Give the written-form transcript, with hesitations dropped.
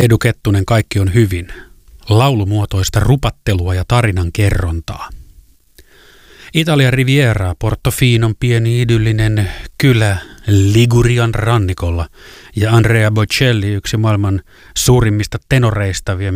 Edu Kettunen, Kaikki on hyvin. Laulumuotoista rupattelua ja tarinan kerrontaa. Italian Riviera, Portofinon pieni idyllinen kylä Ligurian rannikolla ja Andrea Bocelli, yksi maailman suurimmista tenoreista, vie